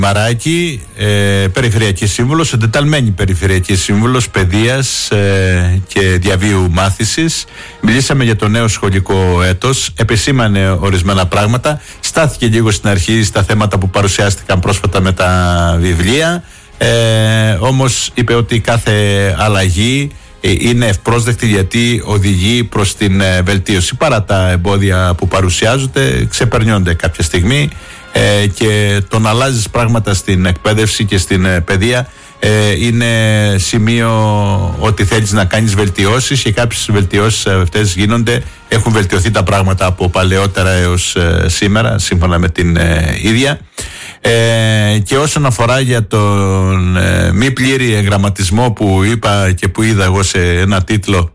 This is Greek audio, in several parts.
Μαράκη, περιφερειακή σύμβουλος, εντεταλμένη περιφερειακή σύμβουλος παιδείας και διαβίου μάθησης. Μιλήσαμε για το νέο σχολικό έτος, επισήμανε ορισμένα πράγματα, στάθηκε λίγο στην αρχή στα θέματα που παρουσιάστηκαν πρόσφατα με τα βιβλία, όμως είπε ότι κάθε αλλαγή είναι ευπρόσδεκτη γιατί οδηγεί προς την βελτίωση. Παρά τα εμπόδια που παρουσιάζονται, ξεπερνιόνται κάποια στιγμή και το να αλλάζεις πράγματα στην εκπαίδευση και στην παιδεία είναι σημείο ότι θέλεις να κάνεις βελτιώσεις, και κάποιες βελτιώσεις αυτές γίνονται. Έχουν βελτιωθεί τα πράγματα από παλαιότερα έως σήμερα, σύμφωνα με την ίδια. Και όσον αφορά για τον μη πλήρη εγγραμματισμό που είπα και που είδα εγώ σε ένα τίτλο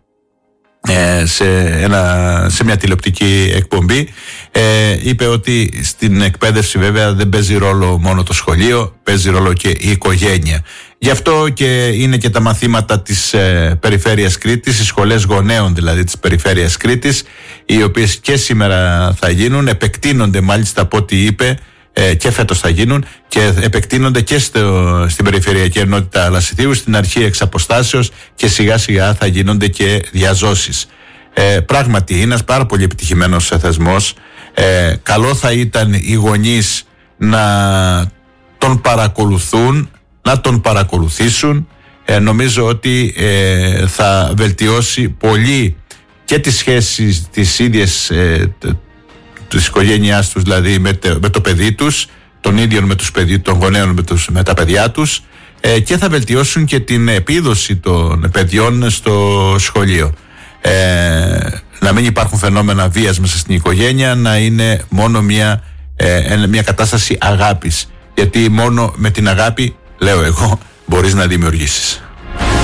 σε μια τηλεοπτική εκπομπή, είπε ότι στην εκπαίδευση βέβαια δεν παίζει ρόλο μόνο το σχολείο, παίζει ρόλο και η οικογένεια. Γι' αυτό και είναι και τα μαθήματα της Περιφέρειας Κρήτης, οι σχολές γονέων δηλαδή της Περιφέρειας Κρήτης, οι οποίες και σήμερα θα γίνουν, επεκτείνονται μάλιστα από ό,τι είπε, και φέτος θα γίνουν και επεκτείνονται και στην Περιφερειακή Ενότητα Λασιθίου, στην αρχή εξ αποστάσεως, και σιγά σιγά θα γίνονται και διαζώσεις. Πράγματι είναι ένας πάρα πολύ επιτυχημένος θεσμός. Καλό θα ήταν οι γονείς να τον παρακολουθούν, να τον παρακολουθήσουν. Νομίζω ότι θα βελτιώσει πολύ και τις σχέσεις της ίδιας της οικογένειάς τους, δηλαδή με το παιδί τους, των ίδιων με τους των γονέων με τα παιδιά τους, και θα βελτιώσουν και την επίδοση των παιδιών στο σχολείο. Να μην υπάρχουν φαινόμενα βίας μέσα στην οικογένεια, να είναι μόνο μια κατάσταση αγάπης, γιατί μόνο με την αγάπη, λέω εγώ, μπορείς να δημιουργήσεις.